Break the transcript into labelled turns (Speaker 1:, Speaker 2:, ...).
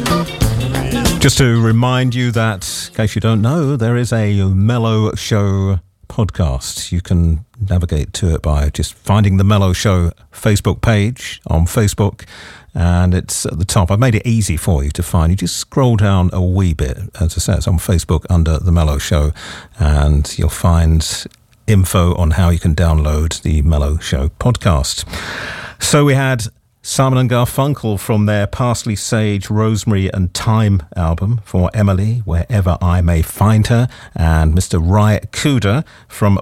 Speaker 1: Just to remind you that, in case you don't know, there is a Mellow Show podcast. You can navigate to it by just finding the Mellow Show Facebook page on Facebook, and it's at the top. I've made it easy for you to find. You just scroll down a wee bit. As I said, it's on Facebook under the Mellow Show, and you'll find info on how you can download the Mellow Show podcast. So we had Simon and Garfunkel from their Parsley, Sage, Rosemary and Thyme album for Emily, Wherever I May Find Her, and Mr. Ry Cooder from